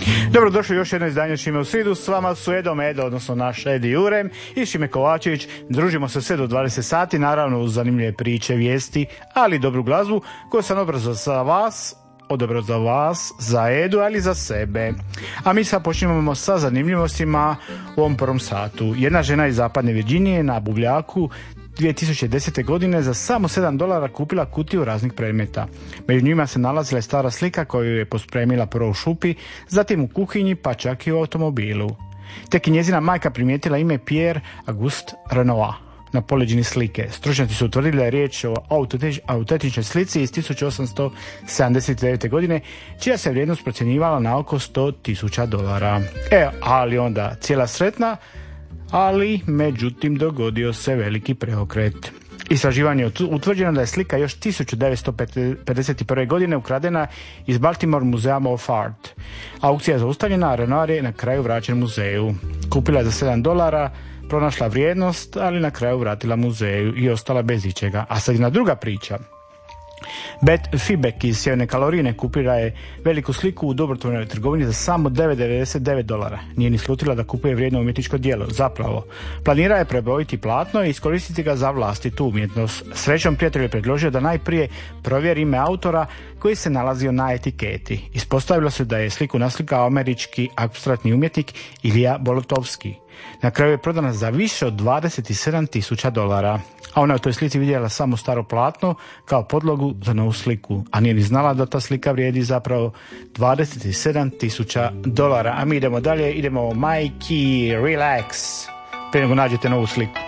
Dobrodošli u još jedno izdanje Šime u sridu. S vama su Edo Medo, odnosno naš Edi Jurem i Šime Kovačević. Družimo se sve do 20 sati, naravno uz zanimljive priče, vijesti, ali i dobru glazbu koju sam odabrao za vas, za Edu, ali i za sebe. A mi sad počinjemo sa zanimljivostima u ovom prvom satu. Jedna žena iz zapadne Virginije na buvljaku 2010. godine za samo $7 kupila kutiju raznih predmeta. Među njima se nalazila stara slika koju je pospremila prvo u šupi, zatim u kuhinji, pa čak i u automobilu. Tek je njezina majka primijetila ime Pierre Auguste Renoir na poleđini slike. Stručnjaci su utvrdili da je riječ o autentičnoj slici iz 1879. godine, čija se vrijednost procjenjivala na oko $100,000. Ali onda cijela sretna, ali međutim dogodio se veliki preokret. Istraživanje je utvrđeno da je slika još 1951. godine ukradena iz Baltimore Museum of Art. Aukcija je zaustavljena, a Renoir je na kraju vraćen muzeju. Kupila je za $7, pronašla vrijednost, ali na kraju vratila muzeju i ostala bez ičega. A sad jedna druga priča. Beth Fibek iz Sjeverne Karolina kupila je veliku sliku u dobrotvornoj trgovini za samo $9,99. Nije ni slutila da kupuje vrijedno umjetničko djelo. Zapravo, planira je prebojiti platno i iskoristiti ga za vlastitu umjetnost. Srećom prijatelj je predložio da najprije provjeri ime autora koji se nalazio na etiketi. Ispostavilo se da je sliku naslikao američki apstraktni umjetnik Ilija Bolotovski. Na kraju je prodana za više od $27,000, a ona je u toj slici vidjela samo staro platno kao podlogu za novu sliku, a nije ni znala da ta slika vrijedi zapravo $27,000. A mi idemo dalje, idemo Majki, relax, prije nego nađete novu sliku.